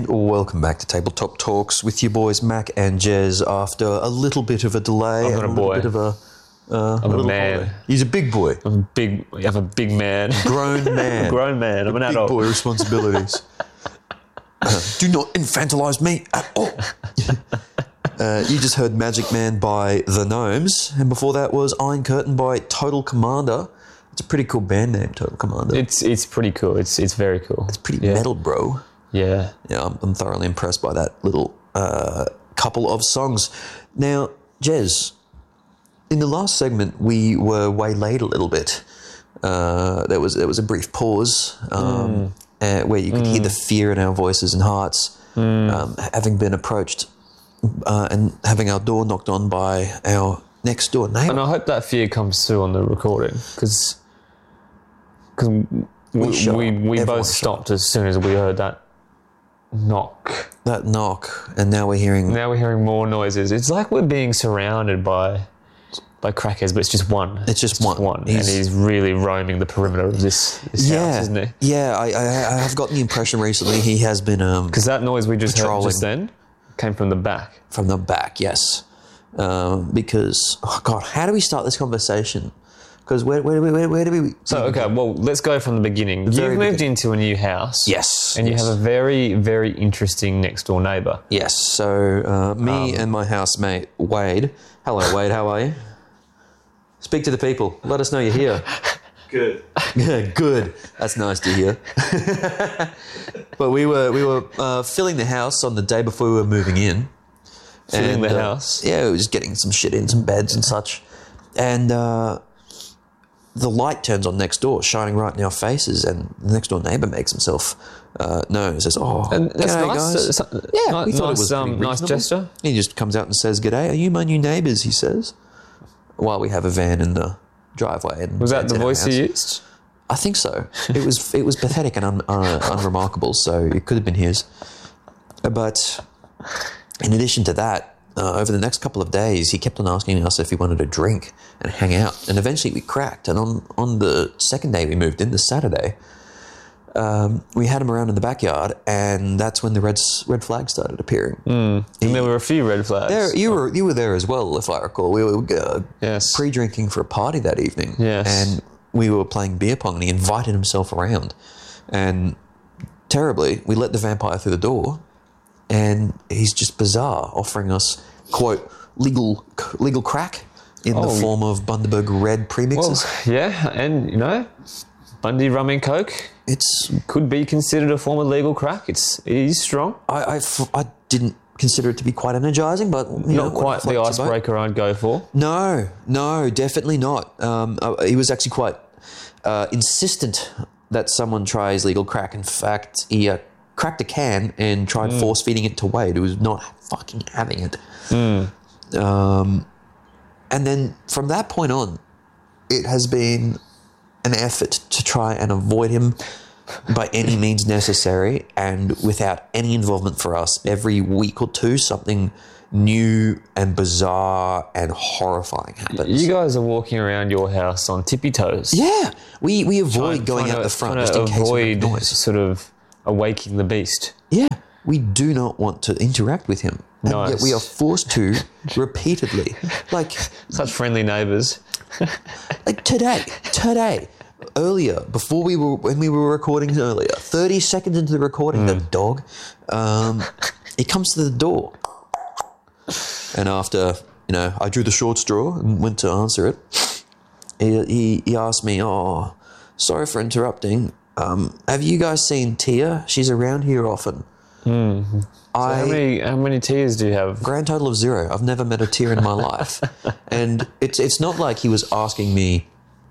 And welcome back to Tabletop Talks with your boys Mac and Jez after a little bit of a delay. I'm not a boy. Bit of a, I'm a man. Holiday. He's a big boy. I'm a big man. Grown man. Grown man. I'm an adult. Big boy responsibilities. Do not infantilize me at all. You just heard Magic Man by The Gnomes, and before that was Iron Curtain by Total Commander. It's a pretty cool band name, Total Commander. It's pretty cool. It's very cool. It's pretty metal, bro. Yeah. Yeah, I'm thoroughly impressed by that little couple of songs. Now, Jez, in the last segment, we were waylaid a little bit. There was a brief pause where you could hear the fear in our voices and hearts, having been approached and having our door knocked on by our next door neighbour. And I hope that fear comes through on the recording because we both stopped as soon as we heard that knock. That knock, and now we're hearing more noises. It's like we're being surrounded by crackheads, but it's just one. It's just one. And he's really roaming the perimeter of this house, isn't he? Yeah, I have gotten the impression recently he has been because that noise we just patrolling. heard just then came from the back. From the back, yes. Because, oh God, how do we start this conversation? Because where do we... So, okay, well, let's go from the beginning. You've moved into a new house. Yes. And you have a very, very interesting next-door neighbour. Yes, so me and my housemate, Wade. Hello, Wade, how are you? Speak to the people. Let us know you're here. Good. Good. That's nice to hear. But we were filling the house on the day before we were moving in. Filling the house? Yeah, we were just getting some shit in, some beds and such. And the light turns on next door, shining right in our faces, and the next door neighbour makes himself known and says, and that's g'day, nice. guys. Yeah, we thought it was pretty nice reasonable. gesture. He just comes out and says, "G'day, are you my new neighbours?" he says, while we have a van in the driveway. And was that the in our voice house. you used? I think so. It was pathetic and unremarkable, so it could have been his. But in addition to that, over the next couple of days, he kept on asking us if he wanted a drink and hang out. And eventually we cracked. And on the second day we moved in, the Saturday, we had him around in the backyard, and that's when the red flags started appearing. And there were a few red flags. You were there as well, if I recall. We were Yes. pre-drinking for a party that evening. Yes. And we were playing beer pong, and he invited himself around. And terribly, we let the vampire through the door, and he's just bizarre, offering us, quote, legal crack in the form of Bundaberg Red premixes. Well, yeah, and, Bundy rum and coke. It's Could be considered a form of legal crack. It is strong. I didn't consider it to be quite energizing, but Not quite the icebreaker I'd go for. No, definitely not. He was actually quite insistent that someone tries legal crack. In fact, he cracked a can and tried force feeding it to Wade, who was not fucking having it. And then from that point on, it has been an effort to try and avoid him by any means necessary, and without any involvement for us. Every week or two, something new and bizarre and horrifying happens. You guys are walking around your house on tippy toes. Yeah, we avoid going Trying out to- the front trying just to in case we make avoid noise. sort of awaking the beast. Yeah, we do not want to interact with him. And yet Nice. we are forced to repeatedly. Like Such friendly neighbours. today, earlier, when we were recording earlier, 30 seconds into the recording, the dog, he comes to the door. And after, I drew the short straw and went to answer it, he asked me, "Oh, sorry for interrupting. Have you guys seen Tia? She's around here often." How many tears do you have? Grand total of 0. I've never met a Tia in my life. And it's not like he was asking me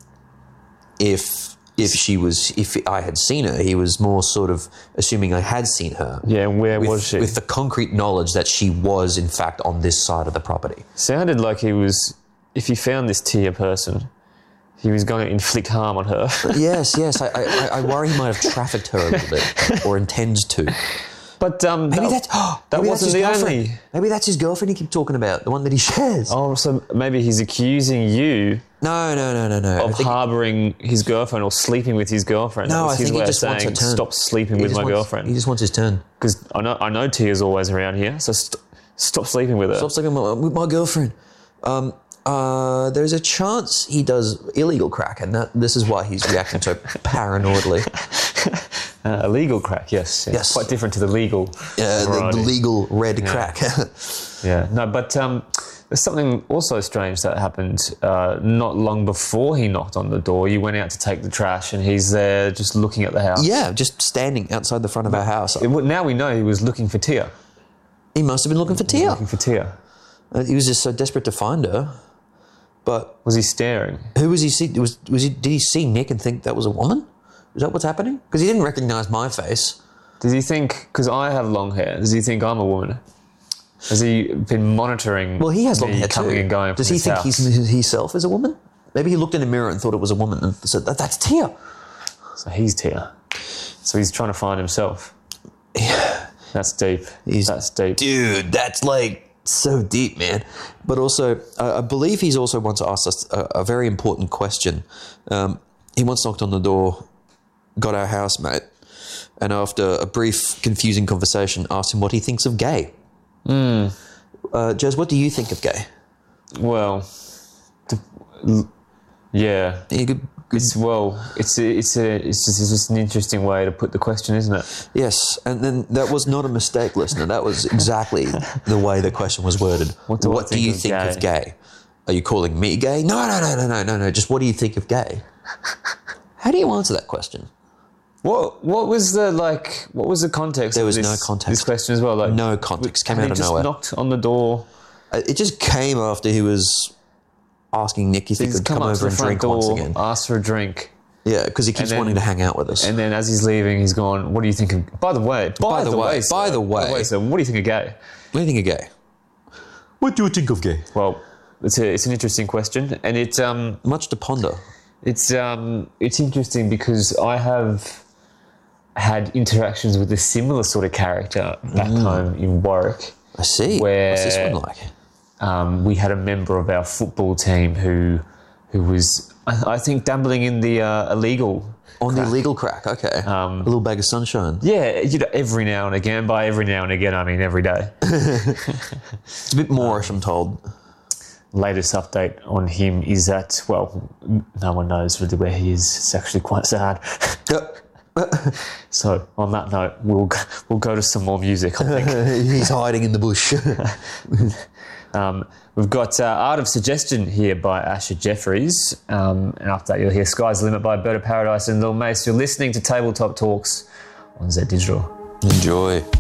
if I had seen her. He was more sort of assuming I had seen her. Yeah, and where was she? With the concrete knowledge that she was, in fact, on this side of the property. Sounded like he was, if he found this Tia person, he was going to inflict harm on her. Yes. I worry he might have trafficked her a little bit, or intends to. But Maybe that maybe that's wasn't his the girlfriend. only. Maybe that's his girlfriend he keeps talking about, the one that he shares. Oh, so maybe he's accusing you No. of harbouring his girlfriend or sleeping with his girlfriend. No, That was I his think he way of just wants a saying, turn. stop sleeping He with just my wants- girlfriend. He just wants his turn. Because I know Tia's always around here, so stop sleeping with her. Stop sleeping with my girlfriend. There's a chance he does illegal crack, and this is why he's reacting so paranoidly. Illegal crack, yes. Yes. Quite different to the legal. The variety. legal red crack. Yeah, no, but there's something also strange that happened not long before he knocked on the door. You went out to take the trash, and he's there just looking at the house. Yeah, just standing outside the front of our house. Now we know he was looking for Tia. He must have been looking for Tia. Looking for Tia. He was just so desperate to find her. But Was he staring? who was he see? Did he see Nick and think that was a woman? Is that what's happening? Because he didn't recognise my face. Does he think, because I have long hair, does he think I'm a woman? Has he been monitoring Well, he has long me hair coming too. and going Does from he his think house? himself as a woman? Maybe he looked in a mirror and thought it was a woman and said, "That's Tia." So he's Tia. So he's trying to find himself. That's deep. That's deep. Dude, that's like so deep, man. But also, I believe he's also once asked us a very important question. He once knocked on the door, got our housemate, and after a brief, confusing conversation, asked him what he thinks of gay. Jez, what do you think of gay? Well, yeah. You could- It's just an interesting way to put the question, isn't it? yes, and then that was not a mistake, listener. That was exactly the way the question was worded. What do I do think you of think gay? of gay? Are you calling me gay? No. Just what do you think of gay? How do you answer that question? What was the context? There of was this, no context. This question as well. Like No context. Came had out he of just nowhere. knocked on the door. It just came after he was asking Nick if he He's could come up to over the and front drink door, once again. asked for a drink, Yeah, because he keeps then- wanting to hang out with us. and then as he's leaving, he's gone. What do you think of? By the way, sir, what do you think of gay? What do you think of gay? What do you think of gay? Well, it's an interesting question, and Much to ponder. it's interesting because I have had interactions with a similar sort of character back home in Warwick. I see. Where- What's this one like? We had a member of our football team who was, I think, dabbling in the illegal. On the illegal crack, okay. A little bag of sunshine. Yeah, every now and again. By every now and again, I mean every day. It's a bit Moorish, I'm told. Latest update on him is that, well, no one knows really where he is. It's actually quite sad. So, on that note, we'll go to some more music, I think. He's hiding in the bush. We've got Art of Suggestion here by Asher Jeffries. And after that, you'll hear Sky's the Limit by Bird of Paradise and Lil Mace. You're listening to Tabletop Talks on Z Digital. Enjoy.